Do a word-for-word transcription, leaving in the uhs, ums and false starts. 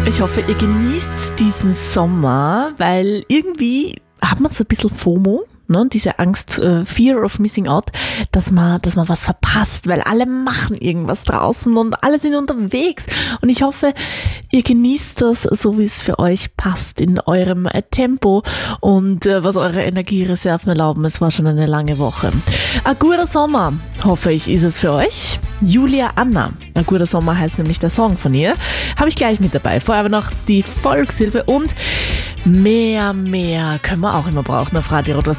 Ich hoffe, ihr genießt diesen Sommer, weil irgendwie hat man so ein bisschen FOMO. Ne, diese Angst, äh, Fear of Missing Out, dass man, dass man was verpasst, weil alle machen irgendwas draußen und alle sind unterwegs. Und ich hoffe, ihr genießt das, so wie es für euch passt, in eurem äh, Tempo und äh, was eure Energiereserven erlauben. Es war schon eine lange Woche. Ein guter Sommer, hoffe ich, ist es für euch. Julia Anna, ein guter Sommer heißt nämlich der Song von ihr. Habe ich gleich mit dabei. Vorher aber noch die Volkshilfe und mehr, mehr können wir auch immer brauchen auf Radio Rot.